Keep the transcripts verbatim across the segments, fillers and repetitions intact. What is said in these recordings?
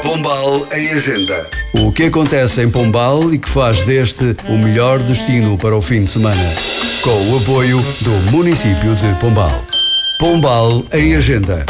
Pombal em Agenda. O que acontece em Pombal e que faz deste o melhor destino para o fim de semana. Com o apoio do município de Pombal. Pombal em Agenda.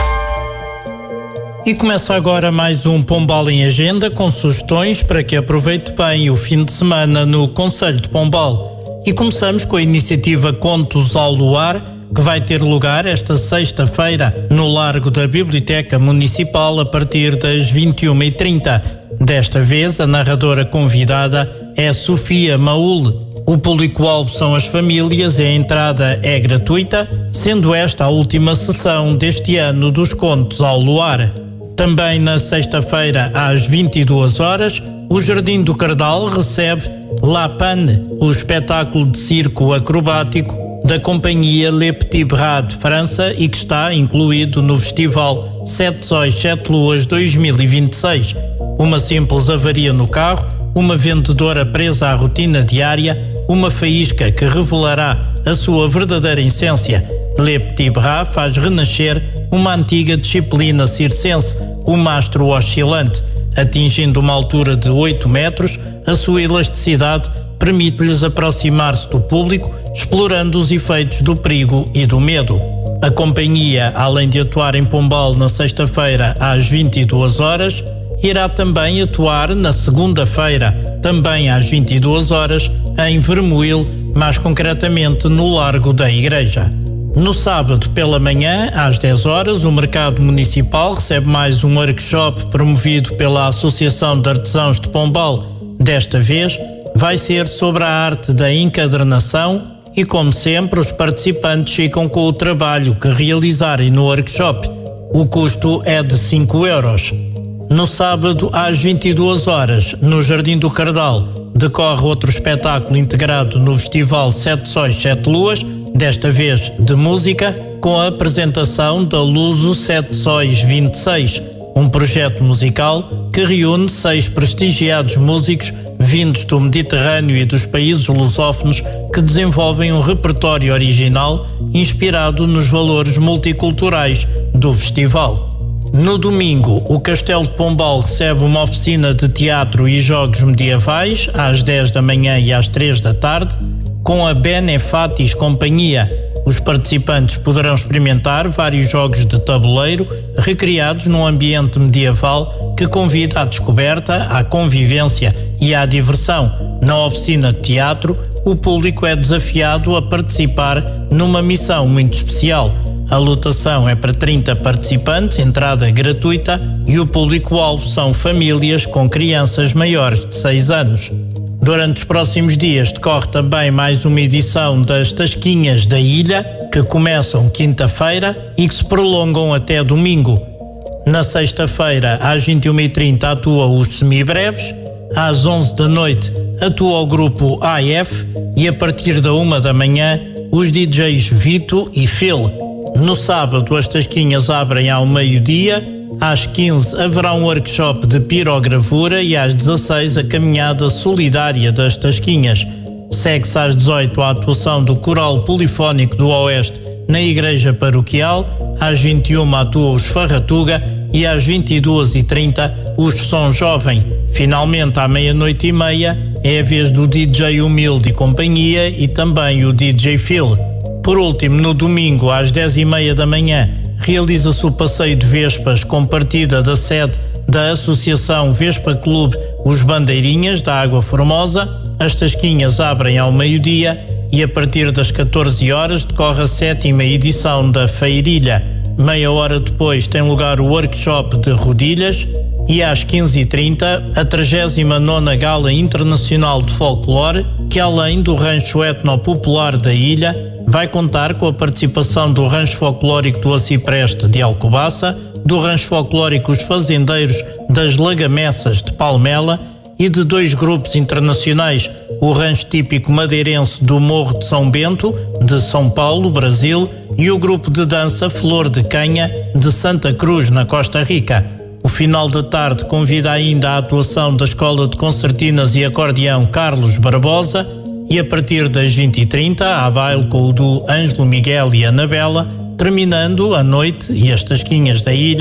E começa agora mais um Pombal em Agenda com sugestões para que aproveite bem o fim de semana no concelho de Pombal. E começamos com a iniciativa Contos ao Luar, que vai ter lugar esta sexta-feira no Largo da Biblioteca Municipal a partir das vinte e uma e trinta. Desta vez, a narradora convidada é Sofia Maul. O público-alvo são as famílias e a entrada é gratuita, sendo esta a última sessão deste ano dos Contos ao Luar. Também na sexta-feira, às vinte e duas horas, o Jardim do Cardal recebe La Panne, o espetáculo de circo acrobático da companhia Le Petit Bras de França e que está incluído no Festival Sete Sóis Sete Luas dois mil e vinte e seis. Uma simples avaria no carro, uma vendedora presa à rotina diária, uma faísca que revelará a sua verdadeira essência. Le Petit Bras faz renascer uma antiga disciplina circense, o mastro oscilante. Atingindo uma altura de oito metros, a sua elasticidade permite-lhes aproximar-se do público, explorando os efeitos do perigo e do medo. A companhia, além de atuar em Pombal na sexta-feira às vinte e duas horas, irá também atuar na segunda-feira, também às vinte e duas horas, em Vermoil, mais concretamente no Largo da Igreja. No sábado pela manhã, às dez horas, o Mercado Municipal recebe mais um workshop promovido pela Associação de Artesãos de Pombal. Desta vez, vai ser sobre a arte da encadernação e, como sempre, os participantes ficam com o trabalho que realizarem no workshop. O custo é de cinco euros. No sábado, às vinte e duas horas, no Jardim do Cardal, decorre outro espetáculo integrado no Festival Sete Sóis Sete Luas, desta vez de música, com a apresentação da Luso Sete Sóis vinte e seis, um projeto musical que reúne seis prestigiados músicos vindos do Mediterrâneo e dos países lusófonos que desenvolvem um repertório original inspirado nos valores multiculturais do festival. No domingo, o Castelo de Pombal recebe uma oficina de teatro e jogos medievais às dez da manhã e às três da tarde, com a Benefatis Companhia. Os participantes poderão experimentar vários jogos de tabuleiro recriados num ambiente medieval que convida à descoberta, à convivência e à diversão. Na oficina de teatro, o público é desafiado a participar numa missão muito especial. A lotação é para trinta participantes, entrada gratuita, e o público-alvo são famílias com crianças maiores de seis anos. Durante os próximos dias decorre também mais uma edição das Tasquinhas da Ilha, que começam quinta-feira e que se prolongam até domingo. Na sexta-feira, às vinte e uma e trinta, atua os semibreves, às onze da noite atua o grupo A F e a partir da uma da manhã os D Js Vito e Phil. No sábado, as Tasquinhas abrem ao meio-dia. Às quinze haverá um workshop de pirogravura e às dezasseis a caminhada solidária das Tasquinhas. Segue-se às dezoito a atuação do Coral Polifónico do Oeste na Igreja Paroquial, às vinte e uma atua os Farratuga e às vinte e duas e trinta os Som Jovem. Finalmente, à meia-noite e meia, é a vez do D J Humilde e Companhia e também o D J Phil. Por último, no domingo, às dez e meia da manhã, realiza-se o passeio de Vespas com partida da sede da Associação Vespa Clube Os Bandeirinhas da Água Formosa. As Tasquinhas abrem ao meio-dia e a partir das catorze horas decorre a sétima edição da Feirilha. Meia hora depois tem lugar o workshop de rodilhas e às quinze e trinta a trigésima nona Gala Internacional de Folclore, que além do rancho etnopopular da ilha, vai contar com a participação do Rancho Folclórico do Acipreste de Alcobaça, do Rancho Folclórico Os Fazendeiros das Lagamessas de Palmela e de dois grupos internacionais, o Rancho Típico Madeirense do Morro de São Bento, de São Paulo, Brasil, e o grupo de dança Flor de Canha, de Santa Cruz, na Costa Rica. O final da tarde convida ainda a atuação da Escola de Concertinas e Acordeão Carlos Barbosa, e a partir das vinte e trinta há baile com o do Ângelo Miguel e Anabela, terminando a noite e as Tasquinhas da Ilha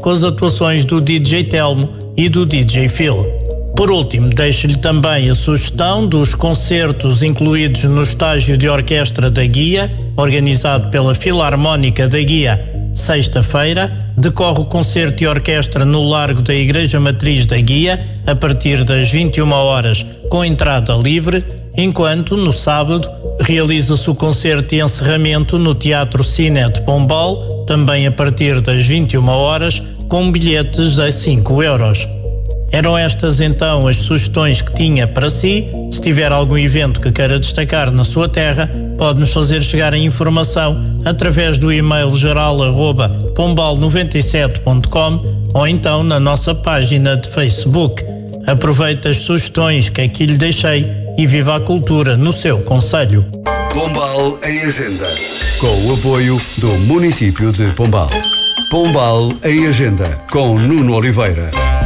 com as atuações do D J Telmo e do D J Phil. Por último, deixo-lhe também a sugestão dos concertos incluídos no estágio de orquestra da Guia, organizado pela Filarmónica da Guia. Sexta-feira, decorre o concerto de orquestra no Largo da Igreja Matriz da Guia, a partir das vinte e uma horas, com entrada livre, enquanto, no sábado, realiza-se o concerto de encerramento no Teatro Cine de Pombal, também a partir das vinte e uma horas, com bilhetes a cinco euros. Eram estas então as sugestões que tinha para si. Se tiver algum evento que queira destacar na sua terra, pode-nos fazer chegar a informação através do e-mail geral arroba pombal noventa e sete ponto com ou então na nossa página de Facebook. Aproveite as sugestões que aqui lhe deixei e viva a cultura no seu concelho. Pombal em Agenda, com o apoio do município de Pombal. Pombal em Agenda, com Nuno Oliveira.